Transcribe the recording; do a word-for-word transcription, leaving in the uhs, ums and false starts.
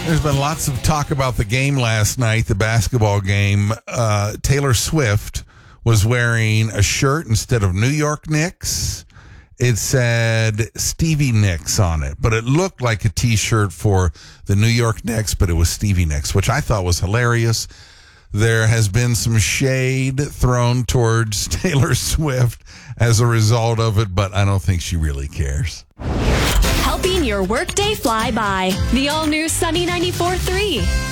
There's been lots of talk about the game last night, the basketball game. Uh, Taylor Swift was wearing a shirt instead of New York Knicks. It said Stevie Nicks on it, but it looked like a T-shirt for the New York Knicks, but it was Stevie Nicks, which I thought was hilarious. There has been some shade thrown towards Taylor Swift as a result of it, but I don't think she really cares. Helping your workday fly by. The all-new Sunny ninety-four point three.